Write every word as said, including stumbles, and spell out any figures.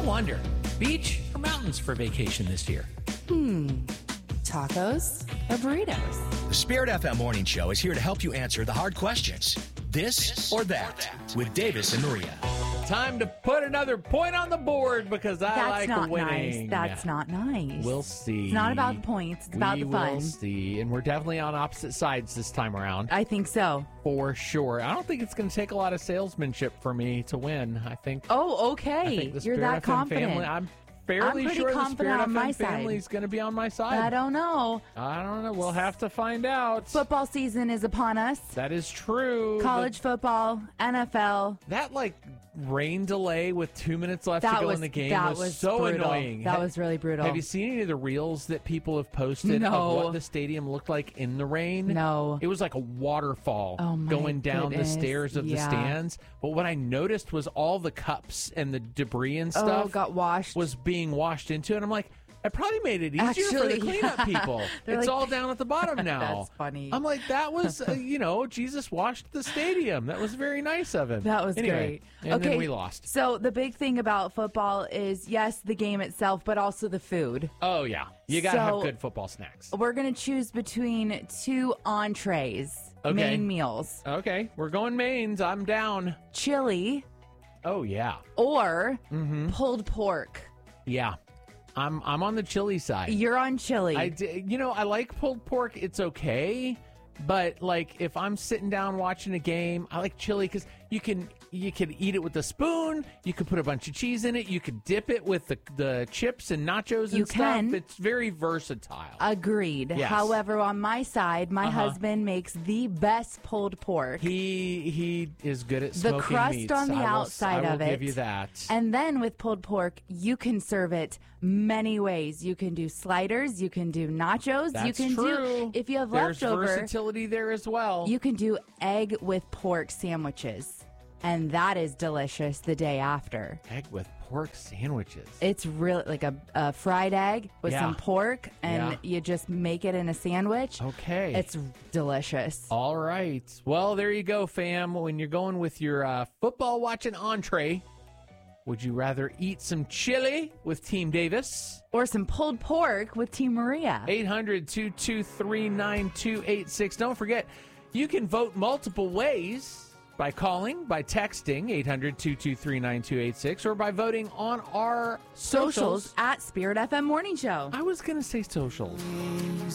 wonder, beach or mountains for vacation this year? Hmm. Tacos or burritos? The Spirit F M Morning Show is here to help you answer the hard questions. This or that with Davis and Maria. Time to put another point on the board because I That's like not winning. nice. That's not nice. We'll see. It's not about the points. It's about we the fun. We'll see. And we're definitely on opposite sides this time around. I think so. For sure. I don't think it's going to take a lot of salesmanship for me to win. I think. Oh, okay. I think the You're Spirit that F M confident. Family, I'm fairly I'm pretty sure the confident Spirit on F M my side. family is going to be on my side. I don't know. I don't know. We'll have to find out. Football season is upon us. That is true. College football, N F L. That, like, rain delay with two minutes left That to go was, in the game that was, was so brutal. annoying. That Ha- was really brutal. Have you seen any of the reels that people have posted No. of what the stadium looked like in the rain? No. It was like a waterfall Oh, my going down goodness. the stairs of Yeah. the stands. But what I noticed was all the cups and the debris and stuff Oh, got washed. was being washed into it. And I'm like, it probably made it easier for the Actually, cleanup yeah. people. They're It's like- all down at the bottom now. That's funny. I'm like, that was, uh, you know, Jesus washed the stadium. That was very nice of him. That was Anyway, great. And okay, then we lost. So the big thing about football is, yes, the game itself, but also the food. Oh, yeah. You got to So- have good football snacks. We're going to choose between two entrees, Okay. main meals, Okay, we're going mains. I'm down. chili Oh, yeah. or Mm-hmm. pulled pork. Yeah. I'm I'm on the chili side. You're on chili. I d- you know, I like pulled pork. It's okay. But, like, if I'm sitting down watching a game, I like chili because you can you can eat it with a spoon. You can put a bunch of cheese in it. You can dip it with the the chips and nachos and You stuff. can. It's very versatile. Agreed. Yes. However, on my side, my Uh-huh. husband makes the best pulled pork. he he is good at The smoking crust meats. on the I will, outside I will of it. give you that. And then with pulled pork, you can serve it many ways. You can do sliders, you can do nachos, That's you can true. do, if you have There's leftover, versatility there as well. you can do egg with pork sandwiches. And that is delicious the day after. Egg with pork sandwiches. It's really like a, a fried egg with Yeah. some pork, and Yeah. you just make it in a sandwich. Okay. It's delicious. All right. Well, there you go, fam. When you're going with your uh, football watching entree, would you rather eat some chili with Team Davis? Or some pulled pork with Team Maria. eight hundred, two two three, nine two eight six. Don't forget, you can vote multiple ways by calling, by texting eight hundred, two two three, nine two eight six, or by voting on our socials. Socials at Spirit F M Morning Show. I was going to say socials.